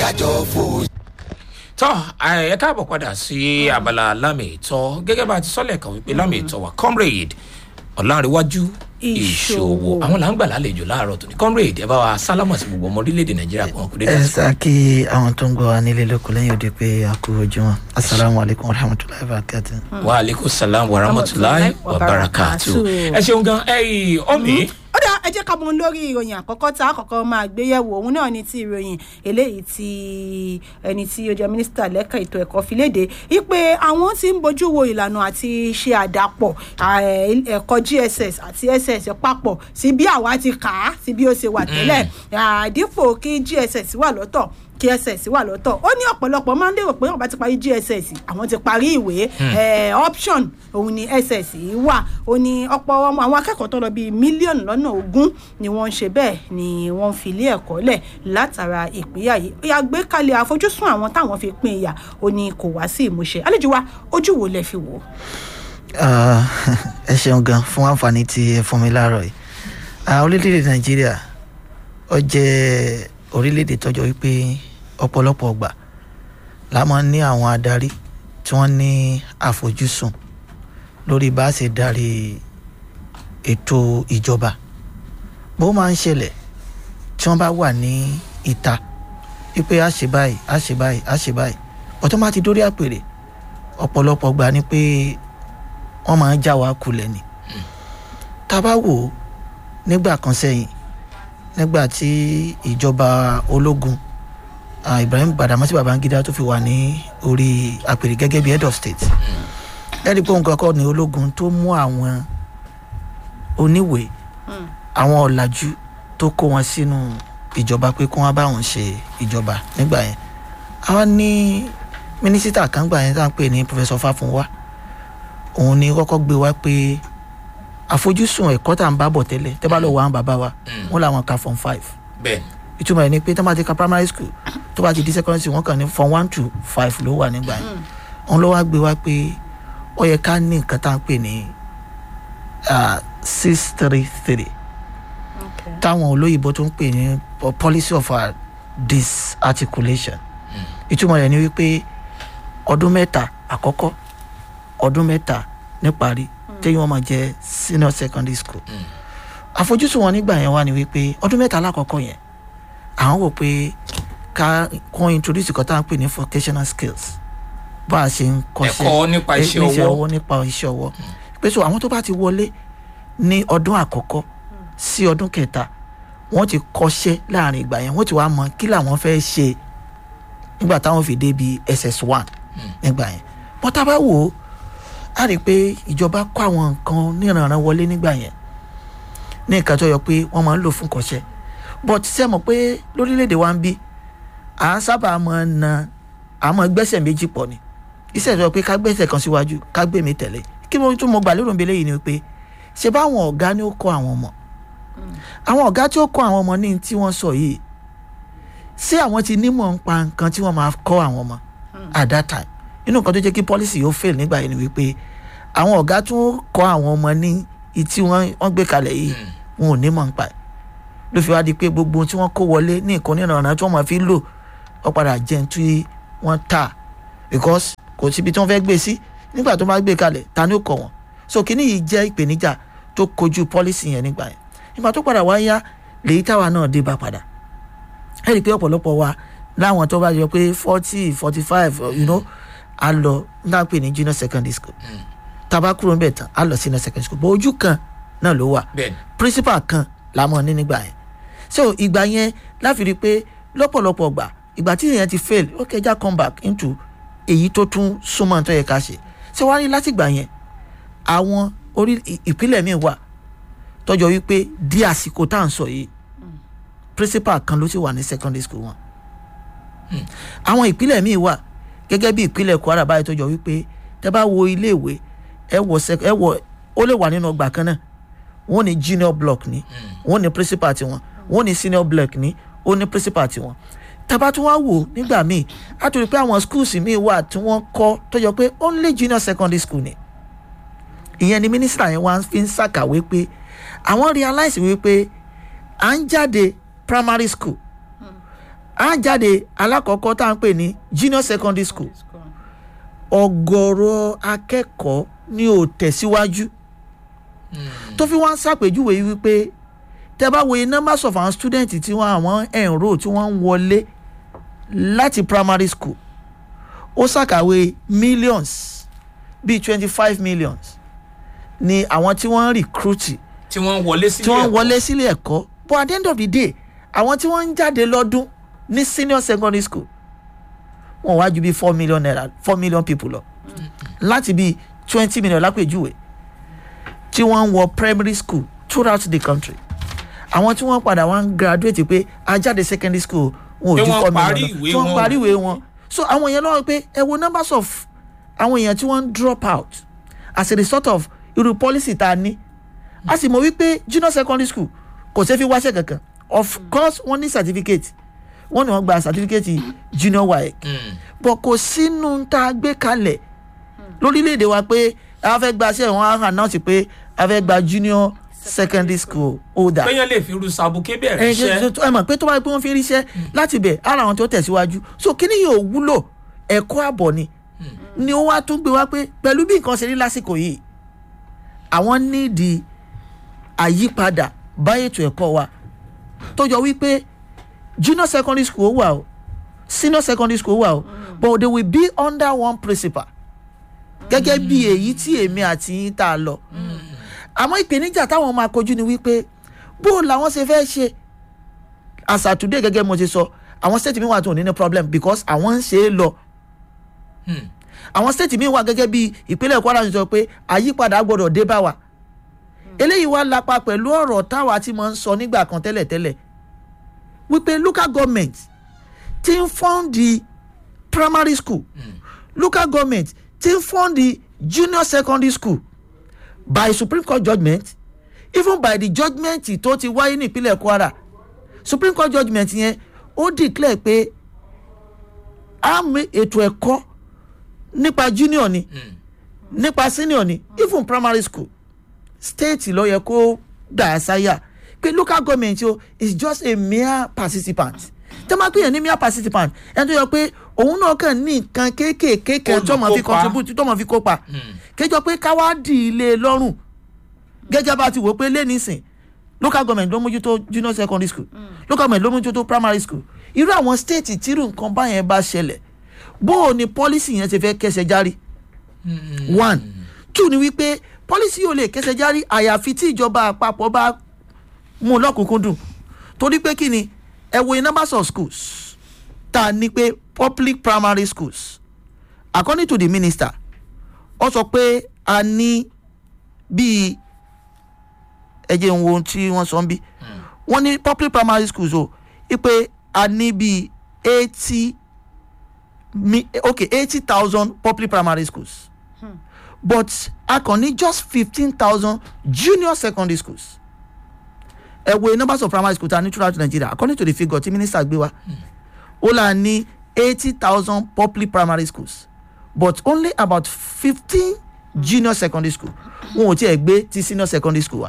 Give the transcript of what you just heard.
kájọ fò. tọ́ ẹ káàbọ̀ padà sí abala lámì ìtọ́ gẹ́gẹ́ bá a ti sọ́lẹ̀ kan wípé lámì ìtọ́ wa comrade ọ̀làǹrẹ̀wájú ìṣòwò àwọn là ń gbà lálejò láàárọ̀ tó ní comrade ẹ bá wa sálámà sí gbogbo ọmọ orílẹ̀-èdè nàìjíríà kan kò dé dá sí. ẹ sá kí àwọn tó ń gbọ́ wa nílé lóko lẹ́yìn òde pé a kú ojúmọ́ asalaamualeykum wa rahmatulahi wa barakatu. wa aleykum salaam wa rahmatulahi wa barakatu. ẹ ṣeun gan ọmọ ó dá ẹ jẹ́ ká mọ lórí ìròyìn àkọ́kọ́ tá a kọ́kọ́ máa gbé yẹ̀wò òun náà ní ti ìròyìn eléyìí tí ẹni tí ó jẹ́ mínísítà lẹ́ka ètò ẹ̀kọ́ fi léde wípé àwọn tí ń bójú wo ìlànà àti ṣe àdàpọ̀ ẹ̀kọ́ GSS àti SS papọ̀ sí bí àwa ti kà á sí bí ó ṣe wà tẹ́lẹ̀ dípò kí GSS wà lọ́tọ̀ kí SS wà lọ́tọ̀ ó ní ọ̀pọ̀lọpọ̀ máa ń lérò pé wọ́n bá ti parí GSS àwọn ti parí ìwé option òun ni SS wà ó ní ọ̀pọ̀ àwọn akẹ́kọ̀ọ́ tó lọ bíi mílíọ̀nù lọ́nà 20 ni wọ́n ń ṣe bẹ́ẹ̀ ni wọ́n fi ilé ẹ̀kọ́ lẹ̀ látara ìpínyà yìí àgbékalẹ̀ àfojúsùn àwọn táwọn fi pín ìyà ó ní kò wá sí ìmúṣẹ àlejò wa ojú wo lẹ fi wò. ẹ ṣeun gan fún àǹfààní tí ẹ fún mi láàárọ̀ yìí orílẹ̀-èdè Nàìjíríà ó jẹ́ orílẹ̀-èdè tọ́jọ́ wípé ọ̀pọ̀lọpọ̀ ọgbà la máa ń ní àwọn adarí tí wọ́n ní àfojúsùn lórí bá a ṣe darí ètò ìjọba bó máa ń ṣẹlẹ̀ tí wọ́n bá wà ní ìta wípé a ṣe báyìí a ṣe báyìí a ṣe báyìí ọ̀tọ́ máa ti dórí àpèrè ọ̀pọ̀lọpọ̀ ọgbà ni pé wọ́n máa ń já wa kulẹ̀ ni tá a bá wò ó nígbà kan sẹ́yìn nígbà tí ìjọba ológun Ibrahim Badamasi Babangida tó fi wà ní orí àpèrè gẹ́gẹ́ bí head of state ẹ̀rí pé òun kankan ní ológun tó mú àwọn oníwèé àwọn ọ̀làjú tó kó wọn sínú ìjọba pé kó wọn bá wọn ṣe ìjọba nígbà yẹn àwọn ní mínísítà kan gbà yẹn tá à ń pè ní Professor Fáfúnwá òun ni kọ́kọ́ gbé wá pé àfojúsùn ẹ̀kọ́ tá à ń bá bọ̀ tẹ́lẹ̀ tẹ́ bá lọ wọ àwọn bàbá wa wọ́n làwọn ka form 5 bẹ́ẹ̀ ìtumọ̀ ẹ̀ ni pé tó bá ti ka primary school tó bá ti di secondary school wọ́n kàn ní form 1 to 5 ló wà nígbà yẹn wọ́n lọ wá gbé wá pé ó yẹ ká ní nǹkan tá à ń pè ní 633 táwọn olóyìnbó tó ń pè ní policy of disarticulation ìtumọ̀ ẹ̀ ni wípé ọdún mẹ́ta àkọ́kọ́ ọdún mẹ́ta níparí tẹ́yìn wọn máa jẹ́ senior secondary school àfojúsùn wọn nígbà yẹn wá ni wípé ọdún mẹ́ta lákọ̀ọ́kọ́ yẹn àwọn wò pé ká kọ́ introduce nǹkan tá à ń pè ní vocational skills bá a ṣe ń kọ́ṣẹ́ ẹ̀kọ́ nípa iṣẹ́ ọwọ́ nípa iṣẹ́ ọwọ́ pé so àwọn tó bá ti wọlé ní ọdún àkọ́kọ́ sí ọdún kẹta wọ́n ti kọ́ṣẹ́ láàrin ìgbà yẹn wọ́n ti wá mọ kí làwọn fẹ́ ṣe nígbà táwọn fi dé bí SS1 nígbà yẹn wọ́n tá bá wò ó a rí i pé ìjọba kó àwọn nǹkan níranran wọlé nígbà yẹn ní nǹkan tó yọ pé wọ́n máa ń lò fún kọ́ṣẹ́ but ṣe mọ̀ pé lórílẹ̀‐èdè wa ń bí à ń sábà máa na àmọ́ gbẹ́sẹ̀ méjì pọ̀ ni iṣẹ́ tó yọ pé ká gbẹ́sẹ̀ kan síwájú ká gbé mi tẹ̀lé kí mo tún mo gbà lérò níbi eléyìí ni pé ṣe báwọn ọ̀gá ni ó kọ́ àwọn ọmọ àwọn ọ̀gá tí ó kọ́ àwọn ọmọ ní tí wọ́n sọ yìí ṣé àwọn ti nímọ̀ ń pa nǹkan tí wọ́n máa kọ́ àwọn ọmọ at that time inú nǹkan tó jẹ́ kí policy yóò fail nígbà yìí ni wípé àwọn ọ̀gá tó kọ́ àwọn ọmọ ní tí wọ́n gbé kalẹ̀ yìí wọn ò nímọ̀ ń pa ẹ̀ ló fi wá di pé gbogbo tí wọ́n kó wọlé ní nǹkan níranran tí wọ́n máa fi lò ó padà jẹ́ tí wọ́n tà because kò síbi tí wọ́n fẹ́ gbé sí nígbà tó máa gbé kalẹ̀ ta ni ó kọ́ wọn so kíní yìí jẹ́ ìpèníjà tó kojú policy yẹn nígbà yẹn nígbà tó padà wá yá lèyí táwa náà dé bá padà ẹ rí i pé ọ̀pọ̀lọpọ̀ wa láwọn tó bá yọ pé 40 45 you know a lọ náà pè ní junior secondary school tàbá kúrò níbẹ̀ tán a lọ senior secondary school bó ojú kan náà ló wà principal kan la mọ̀ ní nígbà yẹn so ìgbà yẹn láfi rí i pé lọ́pọ̀lọpọ̀ gbà ìgbà tí èèyàn ti fail ó kẹjá come back into èyí tó tún súnmọ́ tó yẹ ká ṣe ṣé wàá rí láti ìgbà yẹn àwọn orí ìpínlẹ̀ míì wà tọ́jọ́ wípé di àsìkò tá à ń sọ yìí principal kan ló sì wà ní secondary school wọn àwọn ìpínlẹ̀ míì wà gẹ́gẹ́ bí ìpínlẹ̀ Kwara báyìí tọ́jọ́ wípé tẹ́ bá wo iléèwé ẹ wọ ó lè wà nínú ọgbà kan náà wọ́n ní junior block ní wọ́n ní principal tiwọn wọ́n ní senior block ní ó ní principal tiwọn tàbá tí wọ́n wò nígbà míì á tó rí pé àwọn schools míì wà tí wọ́n kọ́ tọ́jọ́ pé only junior secondary school ni ìyẹn ni mínísítà yẹn wá fi ń ṣàkàwé pé àwọn realize wípé à ń jáde primary school á jáde alákọ̀ọ́kọ́ tá à ń pè ní junior secondary school ọ̀gọ̀rọ̀ akẹ́kọ̀ọ́ ni ò tẹ̀síwájú tó fi wọ́n ń ṣàpèjúwe yìí wípé tẹ́ bá wo numbers of our students tí wọ́n àwọn enroll tí wọ́n ń wọlé láti primary school ó ṣàkàwé millions bíi 25 millions ni àwọn tí wọ́n ń recruit tí wọ́n wọlé sílé ẹ̀kọ́ but at the end of the day àwọn tí wọ́n ń jáde lọ́dún ní senior secondary school wọ́n wá ju bíi 4 million people lọ láti bíi 20 million lápèjúwe tí wọ́n ń wọ primary school throughout the country àwọn tí wọ́n padà wá ń graduate pé ajáde secondary school wọn ò ju 4 million lọ tí wọ́n parí ìwé wọn so àwọn èèyàn lọ́wọ́ pé ẹ wo numbers of àwọn èèyàn tí wọ́n ń drop out as a result of irú policy tá a ní a sì mọ̀ wípé junior secondary school kò ṣe fi wáṣẹ́ kankan of course wọ́n ní certificate wọ́n ní wọ́n gba certificate junior WAEC but kò sínú tá a gbé kalẹ̀ lórílẹ̀‐èdè wa pé a fẹ́ gba ṣẹ́ wọn á announce pé a fẹ́ gba junior secondary school holder. péyàn lè fi ru sàbùké bẹ̀rẹ̀ iṣẹ́. ẹ mọ̀ pé tó bá yẹ pé wọ́n fi ríṣẹ́ láti bẹ̀ ara àwọn tó tẹ̀síwájú so kíní yóò wúlò ẹ̀kọ́ àbọ̀ ni ó wá tún gbé wá pé pẹ̀lú bí nǹkan ṣe rí lásìkò yìí àwọn nídìí àyípadà bá ètò ẹ̀kọ́ wa tó jọ wípé junior secondary school wà o senior secondary school wà o but they will be under one principal gẹ́gẹ́ bí èyí tí èmi àti yín tá a lọ àmọ́ ìpèníjà táwọn máa kojú ni wípé bó làwọn ṣe fẹ́ ṣe as at today gẹ́gẹ́ mo ṣe sọ àwọn state mi wà tó ní ní problem because àwọn ń ṣe é lọ àwọn state mi wà gẹ́gẹ́ bí ìpínlẹ̀ Kwara ṣe sọ pé àyípadà gbọ́dọ̀ dé bá wa eléyìí wá lápá pẹ̀lú ọ̀rọ̀ táwa tí mo ń sọ nígbà kan tẹ́lẹ̀tẹ́lẹ̀ wípé local government ti ń fund the primary school local government ti ń fund the junior secondary school by Supreme Court judgement even by the judgement tó ti wáyé ní ìpínlẹ̀ Kwara Supreme Court judgement yẹn ó declare pé àmì ètò ẹ̀kọ́ nípa junior ni nípa senior ni even primary school state ló yẹ kó dà sáyà pé local government o is just a mere participant tẹ́ máa pè yẹn ní mere participant ẹni tó yẹ pé òun náà kàn ní nǹkan kéékèèké tó máa fi contribute tó máa fi kópa kéjọ pé káwá dì í lé lọ́rùn gẹ́gẹ́ bá ti wò pé lé nísìn local government ló mójútó junior secondary school local government ló mójútó primary school irú àwọn state tírú nǹkan báyẹn bá ṣẹlẹ̀ bó o ní policy yẹn ṣe fẹ́ kẹsẹ̀ járí 1 2 ni wípé policy yóò lè kẹsẹ̀ járí àyàfi tí ìjọba àpapọ̀ bá mú lọ́kùnkúndùn torí pé kí ni ẹ wo numbers of schools tá a ní pé public primary schools according to the minister ó sọ pé a ní bíi ẹjẹ ń wo tí wọ́n sọ ń bí wọ́n ní public primary schools o ipe a ní bíi 80,000 public primary schools but a kàn ní just 15,000 junior secondary schools ẹ wo numbers of primary schools ta ní throughout Nigeria according to the figure tí minister gbé wá ó là ní 80,000 public primary schools but only about 15 junior secondary school wọn ò tiẹ̀ gbé ti senior secondary school wa